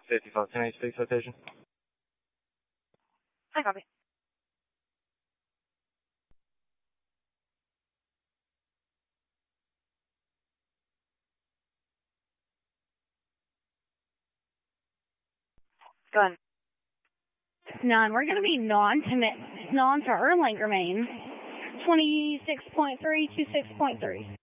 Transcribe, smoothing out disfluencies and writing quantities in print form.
55, 1086 citation. Hi, copy. Go ahead. 9, we're going to be non to Erlang remain. 26.3 to 6.3.